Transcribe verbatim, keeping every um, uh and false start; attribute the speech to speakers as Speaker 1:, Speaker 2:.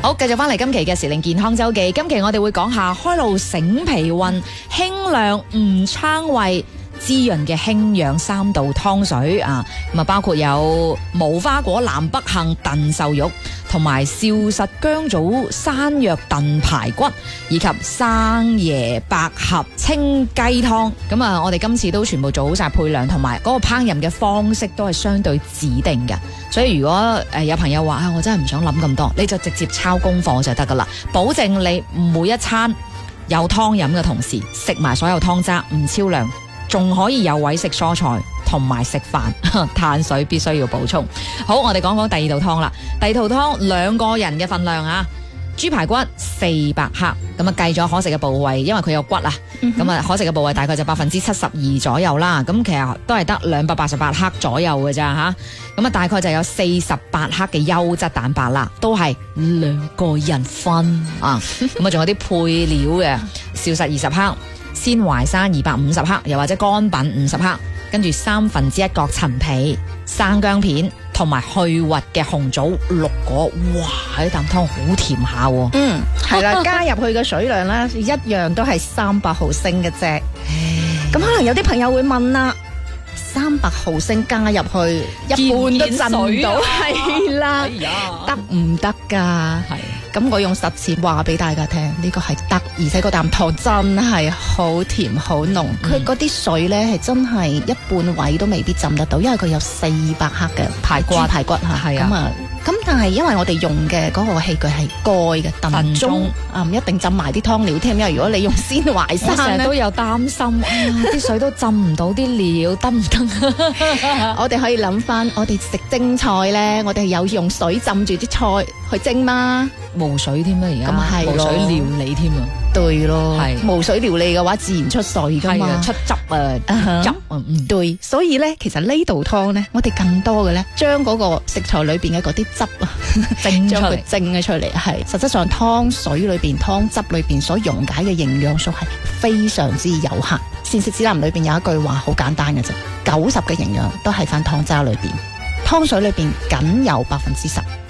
Speaker 1: 好，繼續翻嚟今期嘅時令健康周記。今期我哋會講下開路醒脾運、輕量唔撐胃、滋潤嘅輕養三道湯水啊！咁啊，包括有無花果南北杏燉瘦肉，同埋少實薑棗山藥燉排骨，以及生椰百合清雞湯。咁啊，我哋今次都全部做好晒配量，同埋嗰個烹飪嘅方式都係相對指定嘅。所以如果誒有朋友話啊，我真係唔想諗咁多，你就直接抄功課就得噶啦，保證你每一餐有湯飲嘅同時，食埋所有湯渣，唔超量，仲可以有位食蔬菜同埋食飯，碳水必須要補充。好，我哋講講第二道湯啦。第二道湯兩個人嘅份量啊，豬排骨四百克，咁啊計咗可食嘅部位，因為佢有骨啊，咁啊、嗯、可食嘅部位大概就百分之七十二左右啦。咁其實都係得兩百八十八克左右嘅咋吓，咁啊大概就有四十八克嘅優質蛋白啦，都係兩個人分啊。咁啊仲有啲配料嘅，少實二十克。鮮淮山二百五十克，又或者乾品五十克，跟住三分之一角陳皮、生薑片，同埋去核嘅紅棗、綠果。哇！呢啖湯好甜下。
Speaker 2: 嗯，係啦，加入去嘅水量咧，一樣都係三百毫升嘅啫。咁可能有啲朋友會問啦，三百毫升加入去，一半都浸唔到，係啦，得唔得噶？係。咁我用實踐話俾大家聽，呢、這個係得，而且嗰啖湯真係好甜好濃。佢嗰啲水呢係真係一半位都未必浸得到，因為佢有四百克嘅排骨排骨嚇。係啊，咁但係因為我哋用嘅嗰個器具係蓋嘅燉盅啊，唔一定浸埋啲湯料添。因為如果你用鮮淮山，
Speaker 1: 成日都有擔心，啲、啊、水都浸唔到啲料，得唔得？
Speaker 2: 我哋可以諗翻，我哋食蒸菜呢，我哋有用水浸住啲菜去蒸嗎？
Speaker 1: 無水添啦，而家
Speaker 2: 咁係
Speaker 1: 無水料理添啊，
Speaker 2: 對咯，
Speaker 1: 係
Speaker 2: 無水料理嘅話，自然出水噶嘛，
Speaker 1: 出汁啊，汁啊，嗯，
Speaker 2: 對，所以咧，其實呢道湯咧，我哋更多嘅咧，將嗰個食材裏邊嘅嗰啲汁啊，
Speaker 1: 蒸出嚟，
Speaker 2: 蒸咗出嚟，係，實質上湯水裏邊、湯汁裏邊所溶解嘅營養素係非常之有限。膳食指南裏邊有一句話好簡單嘅啫，九十嘅營養都係翻湯渣裏邊，湯水裏邊僅有百分之十。